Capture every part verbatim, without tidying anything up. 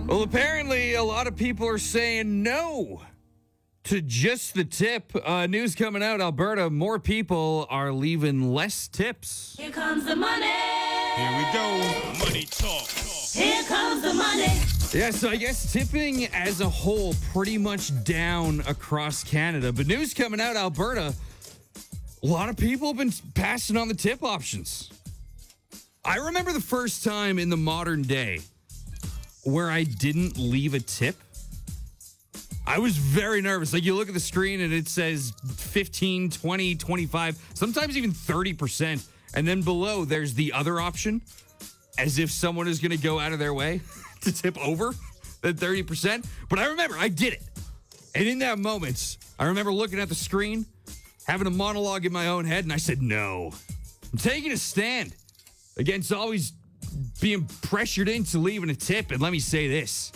Well, apparently a lot of people are saying no to just the tip. Uh, news coming out, Alberta, more people are leaving less tips. Here comes the money. Here we go. Money talk. Here comes the money. Yeah, so I guess tipping as a whole pretty much down across Canada. But news coming out, Alberta, a lot of people have been passing on the tip options. I remember the first time in the modern day where I didn't leave a tip. I was very nervous. Like, you look at the screen and it says fifteen, twenty, twenty-five, sometimes even thirty percent. And then below, there's the other option, as if someone is going to go out of their way to tip over that thirty percent. But I remember I did it. And in that moment, I remember looking at the screen, having a monologue in my own head, and I said, no. I'm taking a stand against always being pressured into leaving a tip. And let me say this.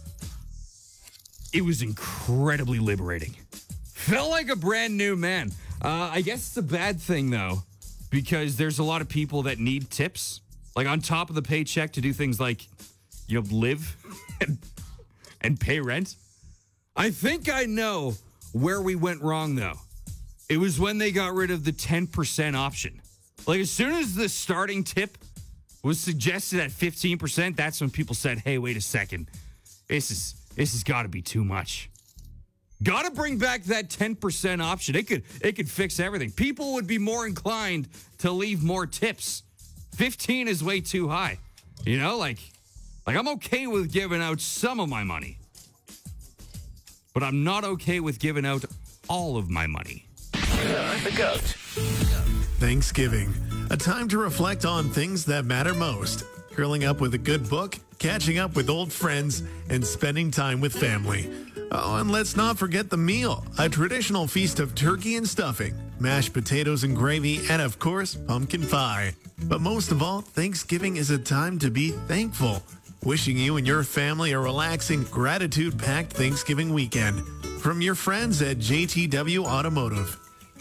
It was incredibly liberating. Felt like a brand new man. Uh, I guess it's a bad thing, though, because there's a lot of people that need tips, like on top of the paycheck to do things like, you know, live and, and pay rent. I think I know where we went wrong, though. It was when they got rid of the ten percent option. Like, as soon as the starting tip was suggested at fifteen percent, that's when people said, hey, wait a second. This is this has got to be too much. Got to bring back that ten percent option. It could it could fix everything. People would be more inclined to leave more tips. fifteen is way too high. You know, like, like I'm okay with giving out some of my money, but I'm not okay with giving out all of my money. The GOAT. Thanksgiving, a time to reflect on things that matter most. Curling up with a good book, catching up with old friends, and spending time with family. Oh, and let's not forget the meal, a traditional feast of turkey and stuffing, mashed potatoes and gravy, and of course, pumpkin pie. But most of all, Thanksgiving is a time to be thankful. Wishing you and your family a relaxing, gratitude-packed Thanksgiving weekend. From your friends at J T W Automotive.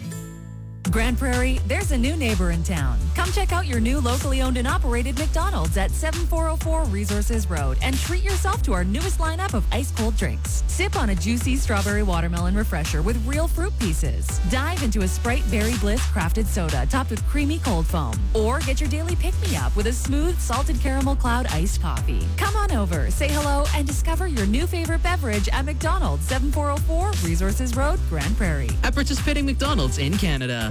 Grand Prairie, there's a new neighbor in town. Come check out your new locally owned and operated McDonald's at seventy-four oh four Resources Road and treat yourself to our newest lineup of ice-cold drinks. Sip on a juicy strawberry watermelon refresher with real fruit pieces. Dive into a Sprite Berry Bliss crafted soda topped with creamy cold foam. Or get your daily pick-me-up with a smooth salted caramel cloud iced coffee. Come on over, say hello, and discover your new favorite beverage at McDonald's, seventy-four oh four Resources Road, Grand Prairie. At participating McDonald's in Canada.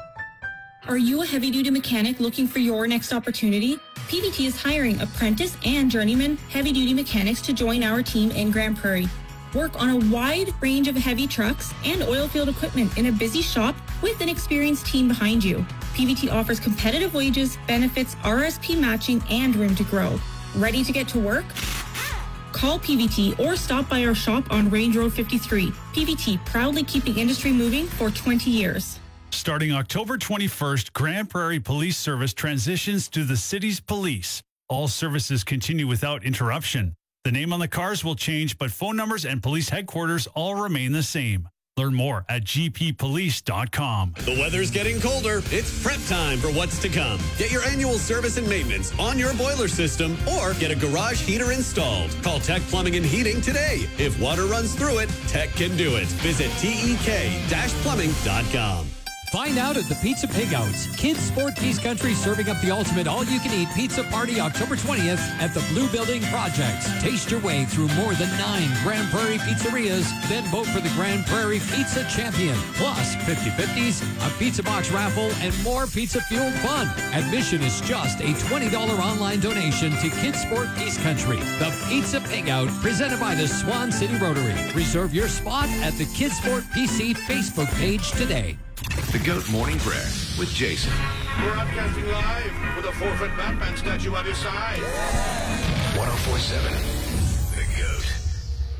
Are you a heavy-duty mechanic looking for your next opportunity? P V T is hiring apprentice and journeyman heavy-duty mechanics to join our team in Grand Prairie. Work on a wide range of heavy trucks and oil field equipment in a busy shop with an experienced team behind you. P V T offers competitive wages, benefits, R S P matching, and room to grow. Ready to get to work? Call P V T or stop by our shop on Range Road fifty-three. P V T, proudly keeping industry moving for twenty years. Starting October twenty-first, Grand Prairie Police Service transitions to the city's police. All services continue without interruption. The name on the cars will change, but phone numbers and police headquarters all remain the same. Learn more at g p police dot com. The weather's getting colder. It's prep time for what's to come. Get your annual service and maintenance on your boiler system or get a garage heater installed. Call Tech Plumbing and Heating today. If water runs through it, Tech can do it. Visit T E K plumbing dot com. Find out at the Pizza Pigouts. Kids Sport Peace Country serving up the ultimate all-you-can-eat pizza party October twentieth at the Blue Building Project. Taste your way through more than nine Grand Prairie pizzerias, then vote for the Grand Prairie Pizza Champion. Plus fifty-fifties, a pizza box raffle, and more pizza-fueled fun. Admission is just a twenty dollars online donation to Kids Sport Peace Country. The Pizza Pigout, presented by the Swan City Rotary. Reserve your spot at the Kids Sport P C Facebook page today. The GOAT Morning Prayer with Jason. Broadcasting live with a four-foot Batman statue on his side. one oh four point seven